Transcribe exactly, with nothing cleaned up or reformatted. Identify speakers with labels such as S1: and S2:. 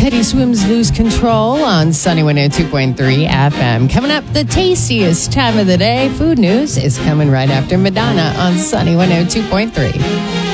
S1: Teddy Swims Lose Control on Sunny one oh two point three F M. Coming up, the tastiest time of the day. Food news is coming right after Madonna on Sunny one oh two point three.